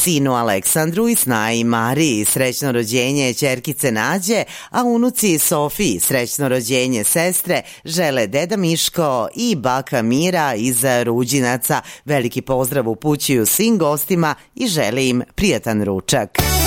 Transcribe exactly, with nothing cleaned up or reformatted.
sinu Aleksandru i snaji Mariji srećno rođenje ćerkice Nađe, a unuci Sofiji srećno rođenje sestre žele deda Miško i baka Mira iz Ruđinaca. Veliki pozdrav upućuju svim gostima i žele im prijatan ručak.